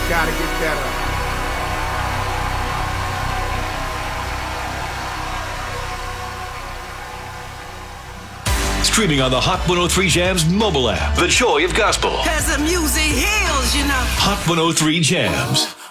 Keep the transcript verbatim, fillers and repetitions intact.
Gotta get better. Streaming on the Hot one oh three Jams mobile app. The joy of gospel. Cause the music heals, you know. Hot one oh three Jams.